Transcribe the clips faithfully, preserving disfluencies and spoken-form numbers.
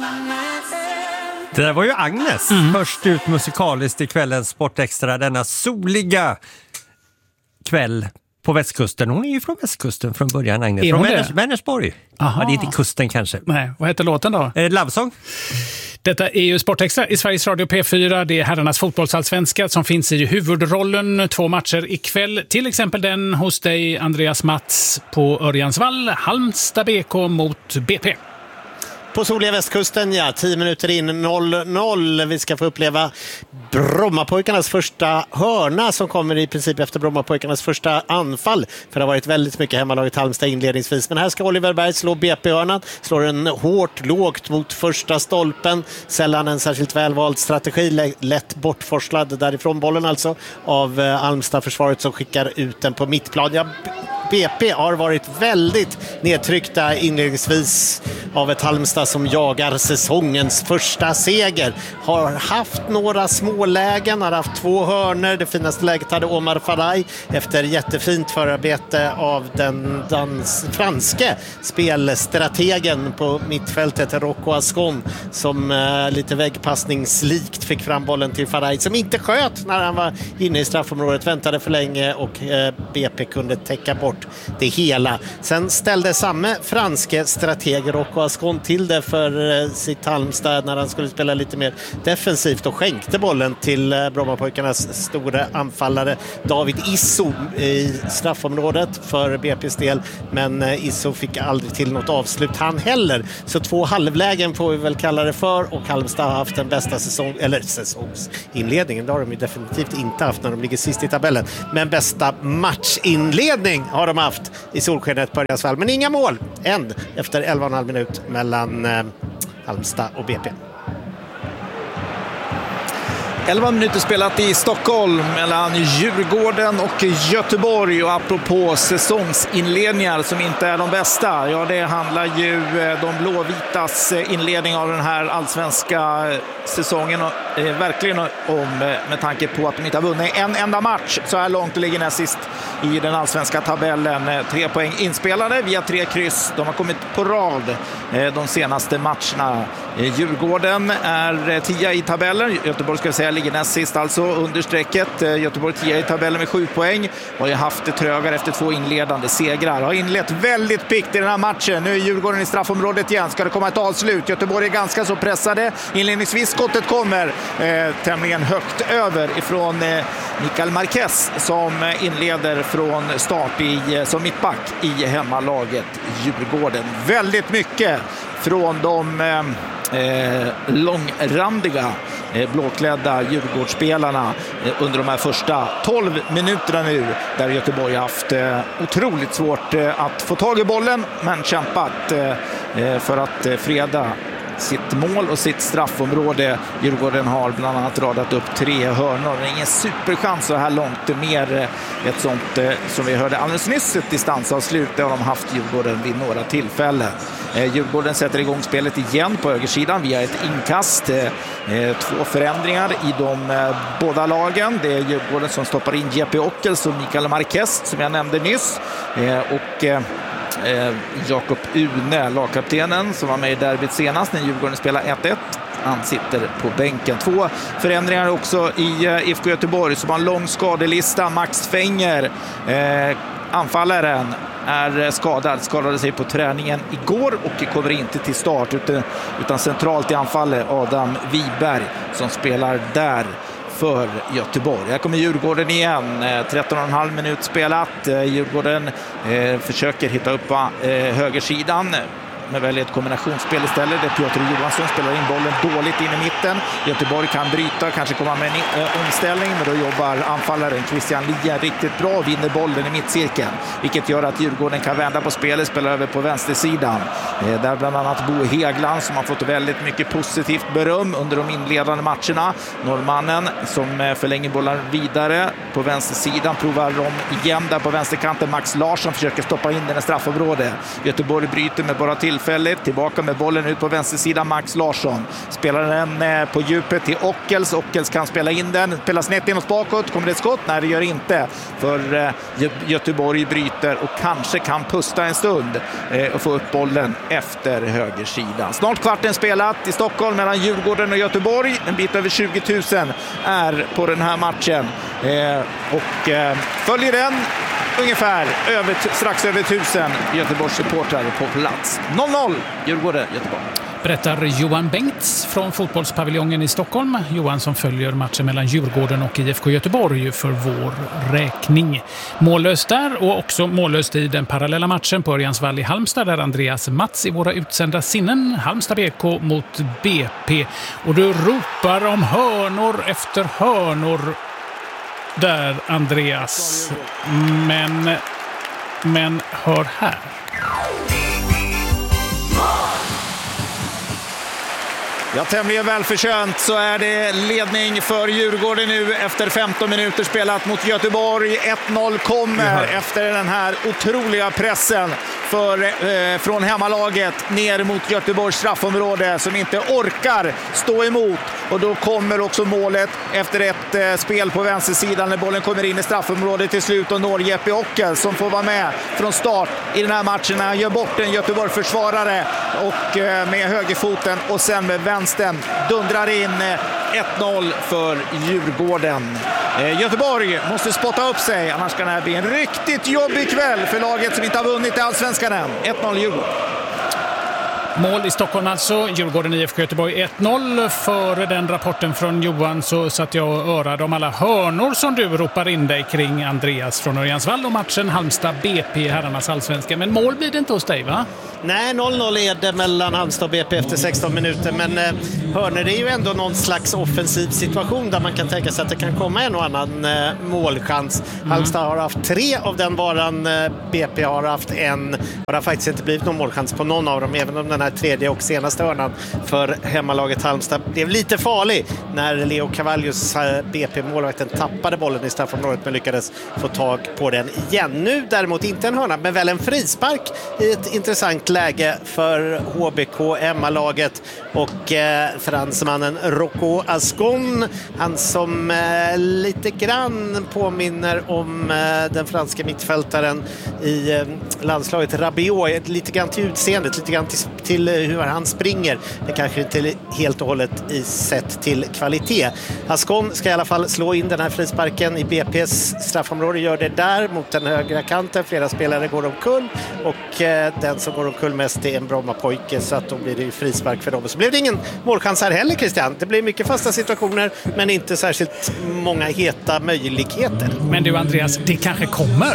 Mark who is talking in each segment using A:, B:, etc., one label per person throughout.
A: Det där var ju Agnes, mm. först ut musikaliskt i kvällens Sportextra, denna soliga kväll på västkusten. Hon är ju från västkusten från början, Agnes.
B: Är
A: från
B: Vänners,
A: Vänersborg. Ja, det är inte kusten kanske.
B: Nej, vad heter låten då?
A: Är det Lovesong?
B: Detta är ju Sportextra i Sveriges Radio P fyra. Det är herrarnas fotbollsallsvenska som finns i huvudrollen. Två matcher ikväll. Till exempel den hos dig, Andreas Mats, på Örjansvall. Halmstad B K mot B P.
C: På soliga västkusten, ja. tio minuter in, noll noll. Vi ska få uppleva Brommapojkarnas första hörna som kommer i princip efter Brommapojkarnas första anfall. För det har varit väldigt mycket hemmalaget Halmstad inledningsvis. Men här ska Oliver Berg slå B P-hörnan. Slår en hårt, lågt mot första stolpen. Sällan en särskilt välvald strategi. Lätt bortforslad därifrån bollen alltså av Halmstad-försvaret som skickar ut den på mittplan. Ja, B P har varit väldigt nedtryckta inledningsvis av ett Halmstad som jagar säsongens första seger. Har haft några smålägen, har haft två hörnor. Det finaste läget hade Omar Faraj efter jättefint förarbete av den dans, franske spelstrategen på mittfältet, Rocco Ascon, som eh, lite väggpassningslikt fick fram bollen till Faraj som inte sköt när han var inne i straffområdet, väntade för länge och eh, B P kunde täcka bort det hela. Sen ställde samma franske strateg Rocco Ascon till det för eh, sitt Halmstad när han skulle spela lite mer defensivt och skänkte bollen till eh, Brommapojkarnas stora anfallare David Isso i straffområdet för B P:s del, men eh, Isso fick aldrig till något avslut han heller. Så två halvlägen får vi väl kalla det för, och Halmstad har haft den bästa säsong, eller säsongsinledningen, det har de ju definitivt inte haft när de ligger sist i tabellen, men bästa matchinledning har de haft i solskenet på Örjansvall, men inga mål än efter elva och en halv minut mellan eh, Halmstad och B P.
D: elva minuter spelat i Stockholm mellan Djurgården och Göteborg, och apropå säsongsinledningar som inte är de bästa, ja det handlar ju de blåvitas inledning av den här allsvenska säsongen eh, verkligen om, med tanke på att de inte har vunnit en enda match så här långt. Det ligger näst sist i den allsvenska tabellen. Tre poäng inspelade via tre kryss. De har kommit på rad eh, de senaste matcherna. Eh, Djurgården är tia i tabellen. Göteborg ska jag säga ligger näst sist alltså under strecket. Eh, Göteborg tia i tabellen med sju poäng. Och har haft det trögare efter två inledande segrar. Har inlett väldigt pikt i den här matchen. Nu är Djurgården i straffområdet igen. Ska det komma ett avslut? Göteborg är ganska så pressade. Inledningsvis skottet kommer eh, tämligen högt över ifrån eh, Mikael Marquez som inleder från start i, som mittback i hemmalaget Djurgården. Väldigt mycket från de eh, långrandiga eh, blåklädda Djurgårdsspelarna eh, under de här första tolv minuterna nu, där Göteborg har haft eh, otroligt svårt eh, att få tag i bollen, men kämpat eh, för att eh, freda sitt mål och sitt straffområde. Djurgården har bland annat radat upp tre hörnor. Det är ingen superchans så här långt. Mer ett sånt som vi hörde alldeles nyss, ett distansavslut. Det har de haft Djurgården vid några tillfällen. Djurgården sätter igång spelet igen på högersidan via ett inkast. Två förändringar i de båda lagen. Det är Djurgården som stoppar in Jeppe Ockels och Mikael Marquez som jag nämnde nyss. Och Eh, Jakob Une, lagkaptenen som var med i derbyt senast när Djurgården spelar ett ett. Han sitter på bänken. Två förändringar också i eh, I F K Göteborg som har en lång skadelista. Max Fenger, eh, anfallaren, är skadad. Skadade sig på träningen igår och kommer inte till start utan, utan centralt i anfallet Adam Wiberg som spelar där för Göteborg. Här kommer Djurgården igen. tretton och en halv minut spelat. Djurgården eh, försöker hitta upp på eh, högersidan med väldigt ett kombinationsspel istället. Det Piotr Johansson spelar in bollen dåligt in i mitten. Göteborg kan bryta, kanske komma med en äh, omställning, men då jobbar anfallaren Christian Lien riktigt bra och vinner bollen i mittcirkeln, vilket gör att Djurgården kan vända på spelet, spelar över på vänstersidan. Eh, där bland annat Bo Hegland som har fått väldigt mycket positivt beröm under de inledande matcherna. Norrmannen som eh, förlänger bollen vidare på vänstersidan, provar de igen där på vänsterkanten. Max Larsson försöker stoppa in den i straffområdet. Göteborg bryter med bara till tillfället. Tillbaka med bollen ut på vänstersidan, Max Larsson. Spelar den på djupet till Ockels. Ockels kan spela in den. Spelar snett inåt bakåt. Kommer det ett skott? Nej, det gör det inte. För Göteborg bryter och kanske kan pusta en stund och få upp bollen efter högersidan. Snart kvarten spelat i Stockholm mellan Djurgården och Göteborg. En bit över tjugo tusen är på den här matchen. Och följer den ungefär över, strax över tusen Göteborgs supportrar på plats. noll noll Djurgården, Göteborg.
B: Berättar Johan Bengts från fotbollspaviljongen i Stockholm. Johan som följer matchen mellan Djurgården och I F K Göteborg för vår räkning. Mållöst där och också mållöst i den parallella matchen på Örjansvall i Halmstad där Andreas Mats i våra utsända sinnen. Halmstad B K mot B P. Och du ropar om hörnor efter hörnor där, Andreas. Men, men hör här.
D: Ja, tämligen välförtjänt så är det ledning för Djurgården nu efter femton minuter spelat mot Göteborg. ett noll kommer efter den här otroliga pressen för, eh, från hemmalaget ner mot Göteborgs straffområde som inte orkar stå emot. Och då kommer också målet efter ett eh, spel på vänstersidan när bollen kommer in i straffområdet till slut och når Jeppe Ockel som får vara med från start i den här matchen. Han gör bort en Göteborg-försvarare och eh, med högerfoten och sen med vänstern dundrar in eh, ett noll för Djurgården. Eh, Göteborg måste spotta upp sig, annars kan det här bli en riktigt jobbig kväll för laget som inte har vunnit i Allsvenskan än. ett noll Djurgården.
B: Mål i Stockholm alltså, Djurgården I F K Göteborg ett noll. Före den rapporten från Johan så satt jag och örade om alla hörnor som du ropar in dig kring, Andreas från Örjansvall och matchen Halmstad B P, herrarnas allsvenska. Men mål blir det inte hos dig, va?
C: Nej, noll noll är det mellan Halmstad och B P efter sexton minuter, men eh, hörnor är ju ändå någon slags offensiv situation där man kan tänka sig att det kan komma en och annan eh, målchans. Mm. Halmstad har haft tre av den varan, eh, B P har haft en och det har faktiskt inte blivit någon målchans på någon av dem, även om den här tredje och senaste hörnan för hemmalaget Halmstad blev lite farlig när Leo Cavallius, eh, B P-målvakten, tappade bollen i straffområdet men lyckades få tag på den igen. Nu däremot inte en hörna, men väl en frispark i ett intressant läge för H B K, hemmalaget, och eh, fransmannen Rocco Ascon, han som eh, lite grann påminner om eh, den franska mittfältaren i eh, landslaget Rabiot, lite grann till utseendet, lite grann till, till hur han springer, det kanske inte helt och hållet i sett till kvalitet. Ascon ska i alla fall slå in den här frisparken i B P:s straffområde, gör det där mot den högra kanten, flera spelare går omkull och eh, den som går omkull mest är en Brommapojke, så att då blir det ju frispark för dem. Så blev det ingen målchans här heller, Christian. Det blir mycket fasta situationer men inte särskilt många heta möjligheter.
B: Men du, Andreas, det kanske kommer.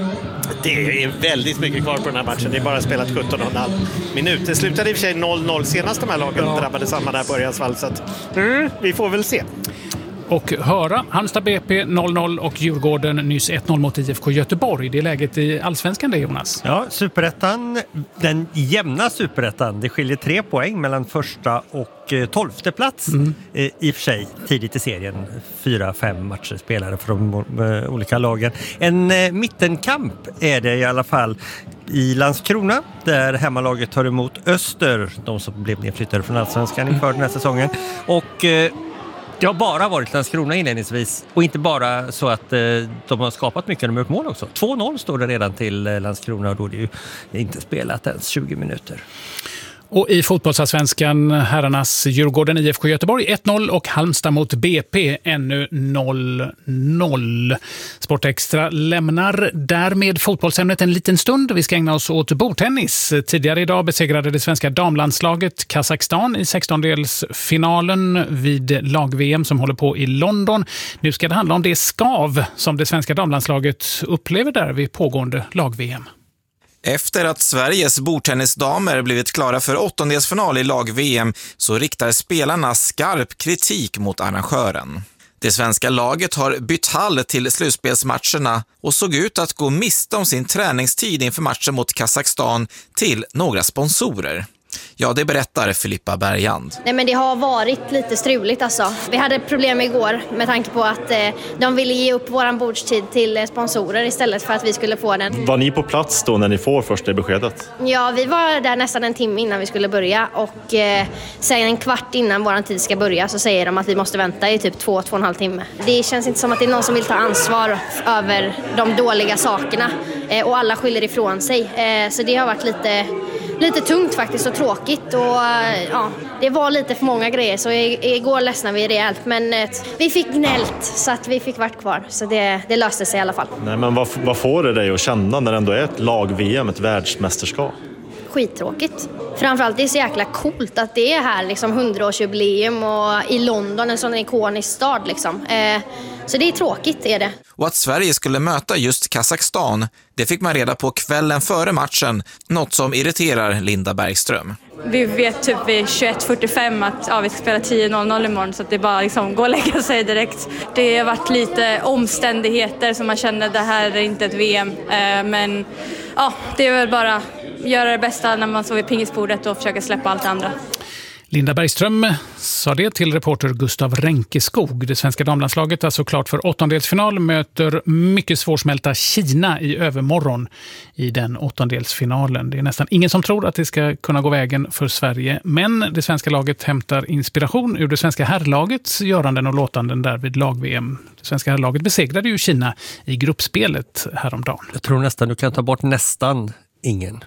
C: Det är väldigt mycket kvar på den här matchen. Det är bara spelat sjutton och en halv minut. Det slutade i och för sig noll noll senast de här lagen ja. drabbade samman där på Örjansvall, så att mm, vi får väl se.
B: Och höra, Halmstad B P noll noll och Djurgården nyss ett noll mot I F K Göteborg. Det är läget i Allsvenskan det, Jonas.
A: Ja, superettan, den jämna superettan. Det skiljer tre poäng mellan första och tolfte plats. Mm. I och för sig tidigt i serien. Fyra, fem matcher spelare från de olika lagen. En eh, mittenkamp är det i alla fall i Landskrona, där hemmalaget tar emot Öster, de som blev nedflyttade från Allsvenskan inför den här säsongen. Och eh, det har bara varit Landskrona inledningsvis och inte bara så att eh, de har skapat mycket, de har gjort mål också. två noll står det redan till eh, Landskrona och då är det ju inte spelat ens tjugo minuter.
B: Och i fotbollsallsvenskan, herrarnas Djurgården I F K Göteborg ett noll och Halmstad mot B P ännu noll noll. Sportextra lämnar därmed fotbollsämnet en liten stund. Vi ska ägna oss åt bordtennis. Tidigare idag besegrade det svenska damlandslaget Kazakstan i sextondelsfinalen vid lag-V M som håller på i London. Nu ska det handla om det skav som det svenska damlandslaget upplever där vid pågående lag-V M.
E: Efter att Sveriges bordtennisdamer blivit klara för åttondelsfinal i lag-V M så riktar spelarna skarp kritik mot arrangören. Det svenska laget har bytt hall till slutspelsmatcherna och såg ut att gå miste om sin träningstid inför matchen mot Kazakstan till några sponsorer. Ja, det berättar Filippa Bergand.
F: Nej, men det har varit lite struligt alltså. Vi hade problem igår med tanke på att eh, de ville ge upp våran bordstid till eh, sponsorer istället för att vi skulle få den.
G: Var ni på plats då när ni får första beskedet?
F: Ja, vi var där nästan en timme innan vi skulle börja och eh, sen en kvart innan våran tid ska börja så säger de att vi måste vänta i typ två, två och en halv timme. Det känns inte som att det är någon som vill ta ansvar över de dåliga sakerna eh, och alla skyller ifrån sig. Eh, så det har varit lite... Lite tungt faktiskt och tråkigt och ja, det var lite för många grejer så igår ledsnade vi rejält men vi fick gnällt så att vi fick vart kvar så det, det löste sig i alla fall.
G: Nej, men vad, vad får det dig att känna när det ändå är ett lag-V M, ett världsmästerskap?
F: Skittråkigt. Framförallt det är så jäkla coolt att det är här liksom hundraårsjubileum och i London en sån ikonisk stad liksom. Eh, så det är tråkigt är det.
E: Och att Sverige skulle möta just Kazakstan, det fick man reda på kvällen före matchen, något som irriterar Linda Bergström.
H: Vi vet typ vid tjugoett fyrtiofem att ja, vi ska spela tio noll noll imorgon så att det är bara liksom gå och lägga sig direkt. Det har varit lite omständigheter som man känner det här är inte ett V M. Eh, men ja, det är väl bara göra det bästa när man står vid pingisbordet och försöka släppa allt andra.
B: Linda Bergström sa det till reporter Gustav Ränkeskog. Det svenska damlandslaget är såklart för åttondelsfinal möter mycket svårsmälta Kina i övermorgon i den åttondelsfinalen. Det är nästan ingen som tror att det ska kunna gå vägen för Sverige. Men det svenska laget hämtar inspiration ur det svenska herrlagets göranden och låtanden där vid lag-V M. Det svenska herrlaget besegrade ju Kina i gruppspelet häromdagen.
A: Jag tror nästan du kan ta bort nästan ingen.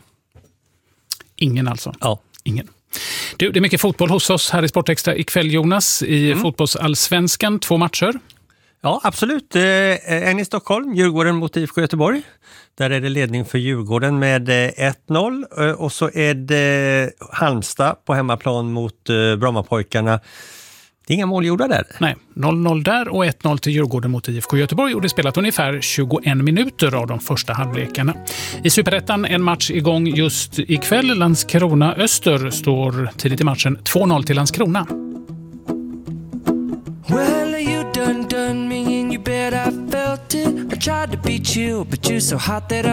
B: Ingen alltså?
A: Ja.
B: Ingen. Du, det är mycket fotboll hos oss här i Sportextra ikväll, Jonas, i mm. fotbollsallsvenskan. Två matcher.
A: Ja, absolut. En i Stockholm, Djurgården mot I F K Göteborg. Där är det ledning för Djurgården med ett noll. Och så är det Halmstad på hemmaplan mot Brommapojkarna. Det är inga mål gjorda där.
B: Nej, noll noll där och ett noll till Djurgården mot I F K Göteborg och det spelat ungefär tjugoen minuter av de första halvlekarna. I Superettan en match igång just ikväll. Landskrona-Öster står tidigt i matchen två noll till Landskrona. Well, you done done me and you bet I felt it. I tried to beat you, but you're so hot that I